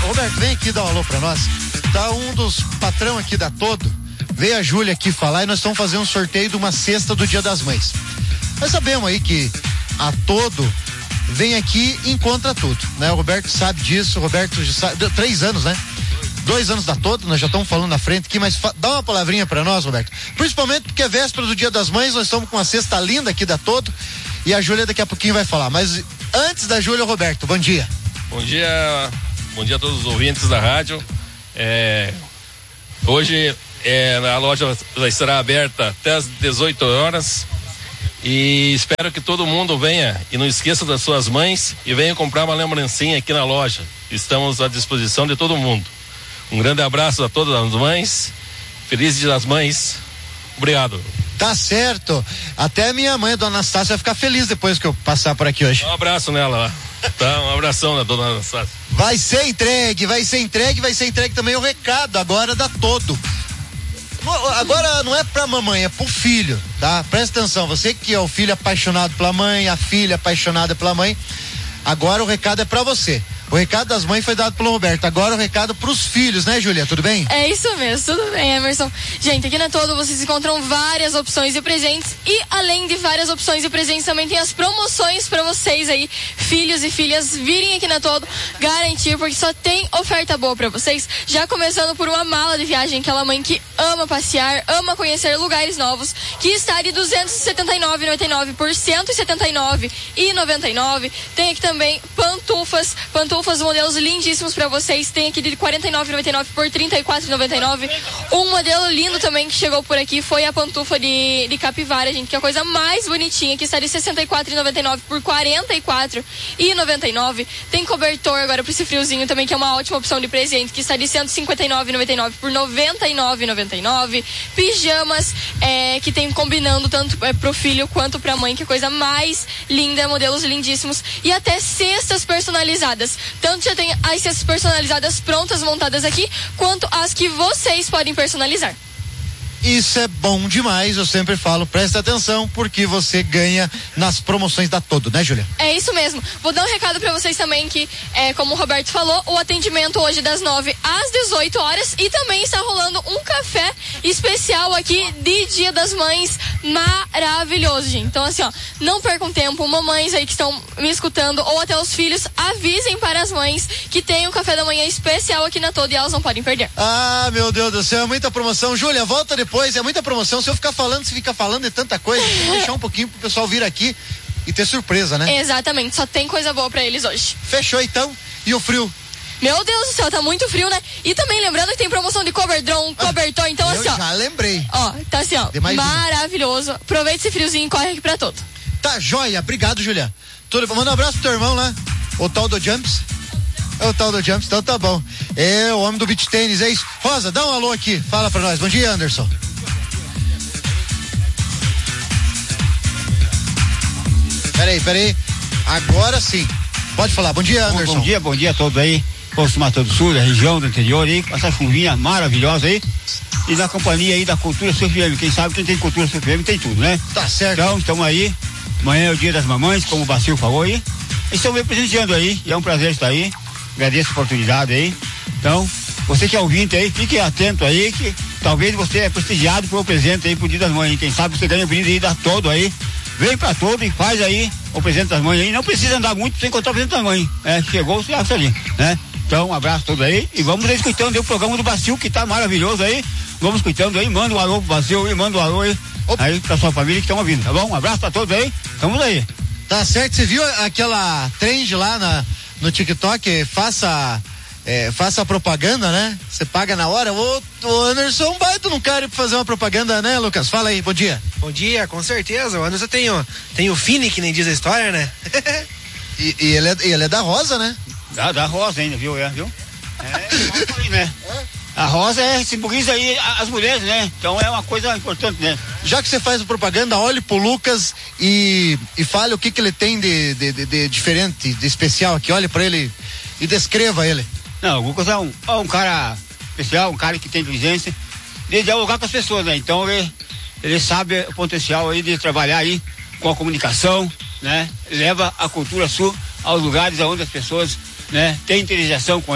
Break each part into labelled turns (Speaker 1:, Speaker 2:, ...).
Speaker 1: Roberto, vem aqui dar um alô pra nós. Tá um dos patrão aqui da Todo, veio a Júlia aqui falar e nós estamos fazendo um sorteio de uma cesta do Dia das Mães. Nós sabemos aí que a Todo vem aqui e encontra tudo, né? O Roberto sabe disso, o Roberto já sabe, 3 anos, né? 2 anos da Todo, nós já estamos falando na frente aqui, mas dá uma palavrinha pra nós, Roberto. Principalmente porque é véspera do Dia das Mães, nós estamos com uma cesta linda aqui da Todo e a Júlia daqui a pouquinho vai falar. Mas antes da Júlia, Roberto, bom dia.
Speaker 2: Bom dia a todos os ouvintes da rádio. Hoje a loja já estará aberta até às 18 horas e espero que todo mundo venha e não esqueça das suas mães e venha comprar uma lembrancinha aqui na loja. Estamos à disposição de todo mundo. Um grande abraço a todas as mães. Feliz Dia das Mães. Obrigado.
Speaker 1: Tá certo. Até minha mãe, a dona Anastácia, vai ficar feliz depois que eu passar por aqui hoje.
Speaker 2: Um abraço nela lá. Tá, um abração da dona Anastácia.
Speaker 1: Vai ser entregue também o recado agora da Todo. Agora não é pra mamãe, é pro filho, tá? Presta atenção, você que é o filho apaixonado pela mãe, a filha apaixonada pela mãe, agora o recado é pra você. O recado das mães foi dado pelo Roberto, agora o recado pros filhos, né, Júlia? Tudo bem?
Speaker 3: É isso mesmo, tudo bem, Emerson. Gente, aqui na Todo vocês encontram várias opções de presentes e além de várias opções de presentes também tem as promoções pra vocês aí, filhos e filhas, virem aqui na Todo, garantir, porque só tem oferta boa pra vocês, já começando por uma mala de viagem, aquela mãe que ama passear, ama conhecer lugares novos, que está de R$ 279,99 por R$ 179,99. Tem aqui também pantufas modelos lindíssimos pra vocês, tem aqui de R$ 49,99 por R$ 34,99. Um modelo lindo também que chegou por aqui foi a pantufa de capivara, gente, que é a coisa mais bonitinha, que está de R$ 64,99 por R$ 44,99. Tem cobertor agora pra esse friozinho também, que é uma ótima opção de presente, que está de R$ 159,99 por R$ 99,99. Pijamas que tem combinando tanto pro filho quanto pra mãe, que é coisa mais linda, modelos lindíssimos, e até cestas personalizadas. Tanto já tem as cestas personalizadas prontas, montadas aqui, quanto as que vocês podem personalizar.
Speaker 1: Isso é bom demais, eu sempre falo, presta atenção, porque você ganha nas promoções da Todo, né, Júlia?
Speaker 3: É isso mesmo. Vou dar um recado pra vocês também que, como o Roberto falou, o atendimento hoje das 9 às 18 horas e também está rolando um café especial aqui de Dia das Mães, maravilhoso, gente. Então assim, ó, não percam tempo, mamães aí que estão me escutando ou até os filhos, avisem para as mães que tem um café da manhã especial aqui na Todo e elas não podem perder.
Speaker 1: Ah, meu Deus do céu, é muita promoção. Júlia, volta depois, é muita promoção. Se eu ficar falando, se ficar falando de tanta coisa, vou deixar um pouquinho pro pessoal vir aqui e ter surpresa, né?
Speaker 3: Exatamente, só tem coisa boa pra eles hoje.
Speaker 1: Fechou então? E o frio?
Speaker 3: Meu Deus do céu, tá muito frio, né? E também lembrando que tem promoção de cobertor, então assim, ó.
Speaker 1: Eu já lembrei.
Speaker 3: Ó, tá assim, ó, maravilhoso. Aproveita esse friozinho e corre aqui pra Todo.
Speaker 1: Tá joia, obrigado, Julia. Manda um abraço pro teu irmão lá, o tal do Jumps. É o tal do Jumps, então tá bom. É o homem do beach tênis, é isso. Rosa, dá um alô aqui, fala pra nós. Bom dia, Anderson. Peraí. Agora sim. Pode falar. Bom dia, Anderson.
Speaker 4: Bom dia a todos aí. Posto do Mato do Sul, da região do interior aí, com essa chuvinha maravilhosa aí. E na companhia aí da Cultura CFM. Quem sabe quem tem Cultura CFM tem tudo, né?
Speaker 1: Tá certo.
Speaker 4: Então, estamos aí. Amanhã é o Dia das Mamães, como o Bacil falou aí. Estamos representando aí. E é um prazer estar aí. Agradeço a oportunidade aí. Então, você que é ouvinte aí, fique atento aí, que talvez você é prestigiado por um presente aí pro Dia das Mães. Quem sabe você ganha o brinde aí da Todo aí. Vem pra Todo e faz aí o presente das mães aí. Não precisa andar muito sem encontrar o presente das mães. Chegou, você acha ali, né? Então, um abraço a todos aí. E vamos escutando aí o programa do Bacil, que tá maravilhoso aí. Vamos escutando aí. Manda um alô pro Bacil aí, manda um alô aí. Aí pra sua família que estão ouvindo, tá bom? Um abraço pra todos aí. Tamo aí.
Speaker 1: Tá certo. Você viu aquela trend lá no TikTok? Faça a propaganda, né? Você paga na hora. O Anderson baita não quer fazer uma propaganda, né, Lucas? Fala aí, bom dia.
Speaker 5: Bom dia, com certeza. O Anderson tem o Fini, que nem diz a história, né?
Speaker 1: e ele é da Rosa, né?
Speaker 4: Da Rosa ainda, viu? Né? A Rosa simboliza aí as mulheres, né? Então é uma coisa importante, né?
Speaker 1: Já que você faz a propaganda, olhe pro Lucas e fale o que ele tem de diferente, de especial aqui. Olhe pra ele e descreva ele.
Speaker 4: Não, o Lucas é um cara especial, um cara que tem inteligência de dialogar com as pessoas, né? Então ele sabe o potencial aí de trabalhar aí com a comunicação, né? Leva a cultura sul aos lugares onde as pessoas, né, têm interação com ele aí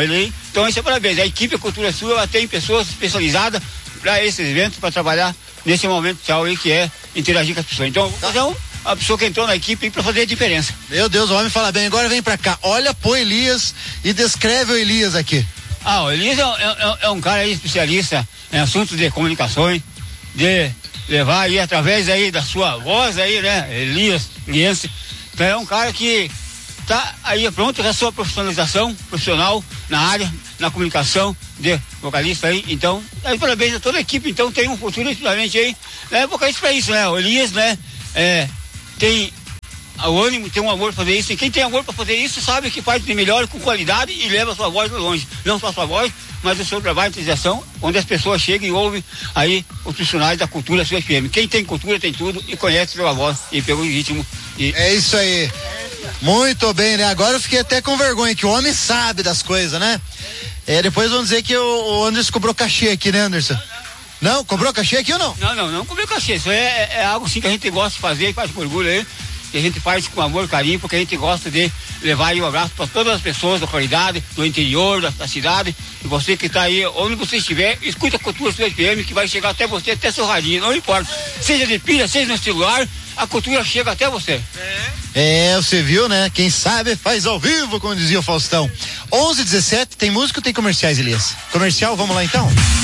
Speaker 4: Então, isso é parabéns. A equipe Cultura Sul, ela tem pessoas especializadas para esses eventos, para trabalhar nesse momento social aí, que é interagir com as pessoas. Então, a pessoa que entrou na equipe para fazer a diferença.
Speaker 1: Meu Deus, o homem fala bem. Agora vem pra cá. Olha pro Elias e descreve o Elias aqui.
Speaker 4: O Elias é um cara aí especialista em assuntos de comunicações, de levar aí através aí da sua voz aí, né? Elias Liense. Então é um cara que tá aí pronto com a sua profissionalização profissional na área, na comunicação de vocalista aí. Então, parabéns a toda a equipe. Então tem um futuro efetivamente aí, né? Vocalista pra isso, né? O Elias, né? Tem o ânimo, tem um amor para fazer isso, e quem tem amor para fazer isso sabe que faz de melhor, com qualidade, e leva a sua voz longe, não só a sua voz, mas o seu trabalho de realização, onde as pessoas chegam e ouvem aí os profissionais da cultura Sul FM. Quem tem cultura tem tudo e conhece pela voz e pelo ritmo.
Speaker 1: É isso aí, muito bem, né? Agora eu fiquei até com vergonha, que o homem sabe das coisas, né? Depois vão dizer que o Anderson cobrou cachê aqui, né, Anderson? Não? Cobrou cachê aqui ou não?
Speaker 4: Não cobrou cachê, isso é algo assim que a gente gosta de fazer, faz com orgulho aí, que a gente faz com amor e carinho, porque a gente gosta de levar aí um abraço para todas as pessoas da qualidade, do interior, da cidade. E você que está aí, onde você estiver, escuta a Cultura Sul FM, que vai chegar até você, até seu radinho, não importa. Seja de pilha, seja no celular, a cultura chega até você.
Speaker 1: Você viu, né? Quem sabe faz ao vivo, como dizia o Faustão. 11h17, tem música ou tem comerciais, Elias? Comercial, vamos lá então?